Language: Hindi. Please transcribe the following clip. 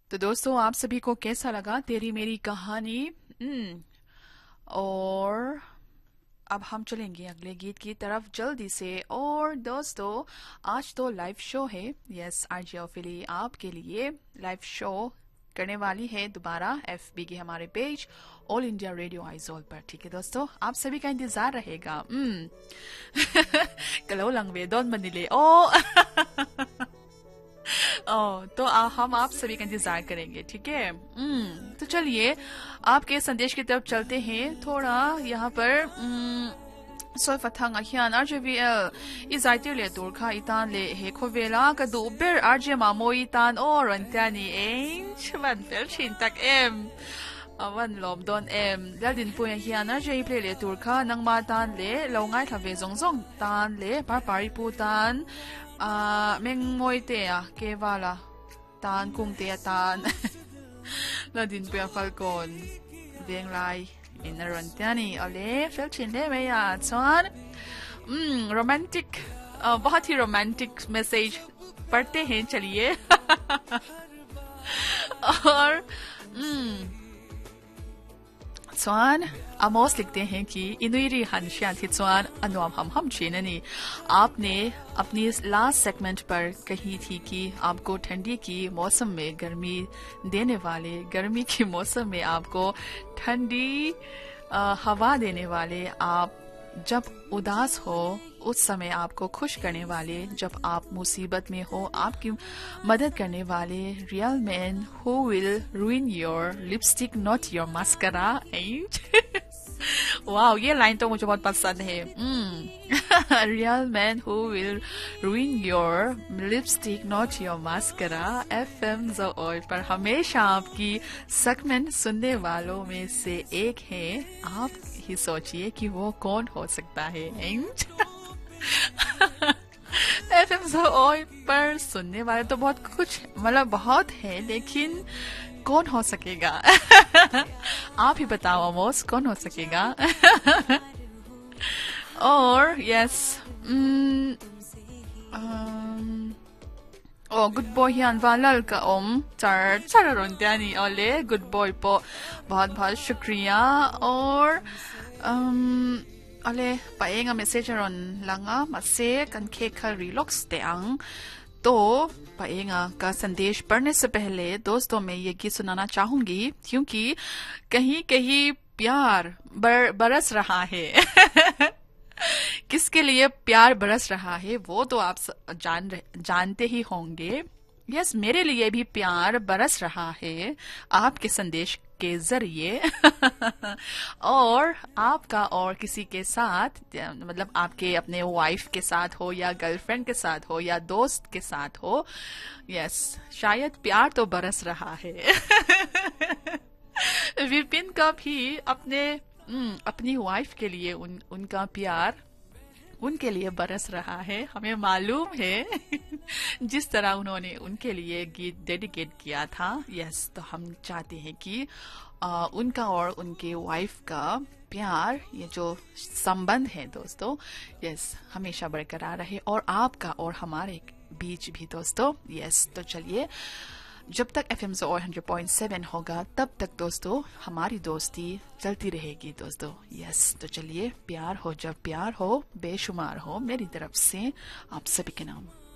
तो दोस्तों, आप सभी को कैसा लगा तेरी मेरी कहानी? और अब हम चलेंगे अगले गीत की तरफ जल्दी से। और दोस्तों, आज तो लाइव शो है। यस, आरजे ओफिली आपके लिए लाइव शो करने वाली है दोबारा एफबी के हमारे page all India radio Aizawl पर। ठीक है दोस्तों, आप सभी का इंतजार रहेगा। कलो लंगवे डोन बनिले ओ तो हम आप सभी का इंतजार करेंगे। ठीक है। तो चलिए आपके संदेश की तरफ चलते हैं। थोड़ा यहाँ पर सोई फथंग अहियान RJVL इजाइतिर ले तुरखा इतान ले हे खोवेला का दुबर RJ मामो इतान और रंत्यानी एंच वन फेल छिन तक M one Lomb don M लदिन पुय हियान RJ play ले तुरखा नंगमा तान ले लोंगाई थवे जोंगजोंग तान ले पारी पु तान Mengmoy ke wala tan kung tan ladin puya falcon deng lai inaron tiani ole fel chin le me ya chuan romantic बहुत ही रोमांटिक मैसेज पढ़ते हैं। चलिए और Chuan Amos लिखते हैं कि इनुइरी हंशियान थी चुआन अनुआम हम चीननी आपने अपनी लास्ट सेगमेंट पर कही थी कि आपको ठंडी की मौसम में गर्मी की मौसम में आपको ठंडी हवा देने वाले, आप जब उदास हो उस समय आपको खुश करने वाले, जब आप मुसीबत में हो आपकी मदद करने वाले, real man who will ruin your lipstick not your मास्करा। वाह, ये लाइन तो मुझे बहुत पसंद है। Real man who will ruin your lipstick not your मास्करा FM ज़ोई पर हमेशा आपकी सेगमेंट सुनने वालों में से एक है। आप ही सोचिए कि वो कौन हो सकता है। FM ज़ोई पर सुनने वाले तो बहुत कुछ मतलब बहुत है, लेकिन कौन हो सकेगा? आप ही बताओ अमोस, कौन हो सकेगा? और यस गुड बॉय हियान वालल का चार रोंत्यानी ओले गुड बॉय पो बहुत बहुत शुक्रिया। और अले पाएंगा मैसेज रोन लंगा मसे कनखे खल रिलॉक्स तेंग तो पाएंगा का संदेश पढ़ने से पहले दोस्तों मैं ये गीत सुनाना चाहूंगी, क्योंकि कहीं कहीं प्यार बरस रहा है। किसके लिए प्यार बरस रहा है वो तो आप जानते ही होंगे। यस, मेरे लिए भी प्यार बरस रहा है आपके संदेश के जरिए। और आपका और किसी के साथ, मतलब आपके अपने वाइफ के साथ हो या गर्लफ्रेंड के साथ हो या दोस्त के साथ हो, यस शायद प्यार तो बरस रहा है। विपिन का भी अपनी वाइफ के लिए उनका प्यार उनके लिए बरस रहा है, हमें मालूम है। जिस तरह उन्होंने उनके लिए गीत डेडिकेट किया था। यस, तो हम चाहते हैं कि उनका और उनके वाइफ का प्यार, ये जो संबंध है दोस्तों, यस हमेशा बरकरार रहे, और आपका और हमारे बीच भी दोस्तों। यस, तो चलिए जब तक FM ज़ोई 100.7 होगा तब तक दोस्तों हमारी दोस्ती चलती रहेगी दोस्तों। यस, तो चलिए प्यार हो जब प्यार हो बेशुमार हो, मेरी तरफ से आप सभी के नाम।